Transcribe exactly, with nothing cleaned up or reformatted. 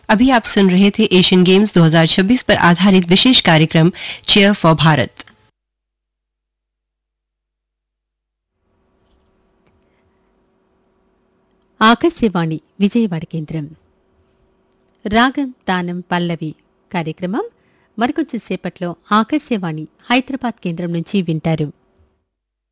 अभी आप सुन रहे थे एशियन गेम्स दो हज़ार छब्बीस पर आधारित विशेष कार्यक्रम चेयर फॉर भारत। ఆకాశవాణి విజయవాడ కేంద్రం రాగం తానం పల్లవి కార్యక్రమం మరికొంచెం సేపట్లో ఆకాశవాణి హైదరాబాద్ కేంద్రం నుంచి వింటారు.